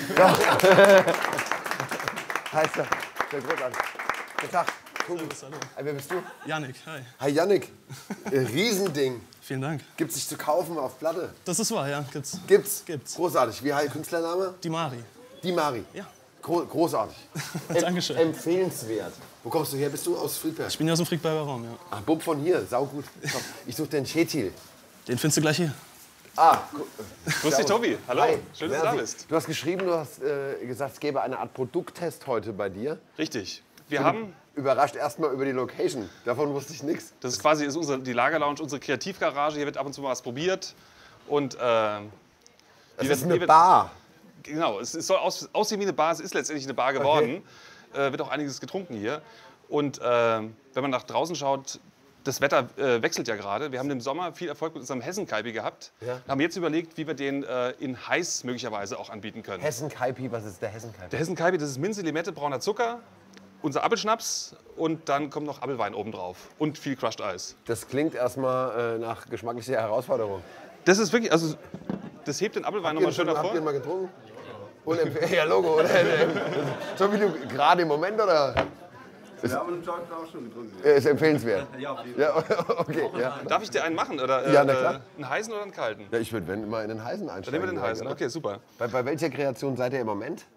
Ja. Heißt er. Sehr großartig. Guten Tag. Hallo. Wer bist du? Yannick, hi. Hi Yannick. Riesending. Vielen Dank. Gibt's dich zu kaufen auf Platte? Das ist wahr, ja. Gibt's. Gibt's. Großartig. Wie heißt Künstlername? Die Mari. Die Mari. Ja. Großartig. Dankeschön. Empfehlenswert. Wo kommst du her? Bist du aus Friedberg? Ich bin ja aus dem Friedberger Raum, ja. Ach, Bub von hier. Saugut. Komm, ich suche den Chetil. Den findest du gleich hier. Grüß dich, Tobi. Hallo. Hi. Schön, dass du da bist. Du hast geschrieben, du hast gesagt, es gäbe eine Art Produkttest heute bei dir. Richtig. Wir haben, Überrascht erstmal über die Location. Davon wusste ich nichts. das ist quasi die Lagerlounge, unsere Kreativgarage. Hier wird ab und zu mal was probiert. Und Es ist eine Bar. Genau, es soll aussehen wie eine Bar. Es ist letztendlich eine Bar geworden. Wird auch einiges getrunken hier. Und wenn man nach draußen schaut, das Wetter wechselt ja gerade. Wir haben im Sommer viel Erfolg mit unserem Hessen-Kaipi gehabt. Ja. Haben jetzt überlegt, wie wir den in heiß möglicherweise auch anbieten können. Hessen-Kaipi, was ist der Hessen-Kaipi? Der Hessen-Kaipi, das ist Minze, Limette, brauner Zucker, unser Apfelschnaps und dann kommt noch Apfelwein oben drauf und viel Crushed Eis. Das klingt erstmal nach geschmacklicher Herausforderung. Das ist wirklich, also das hebt den Apfelwein nochmal schön Habt hervor. ihr ihn mal getrunken? Ja, Logo, oder? So wie du gerade im Moment, oder? Wir haben einen Talk auch schon getrunken. Ist empfehlenswert. Ja, auf jeden Fall. Ja, okay. Ja. Darf ich dir einen machen? Oder, Ja, na klar. einen heißen oder einen kalten? Ja, ich würde, wenn, immer in den heißen Dann einsteigen. nehmen wir den heißen. oder? Okay, super. Bei welcher Kreation seid ihr im Moment?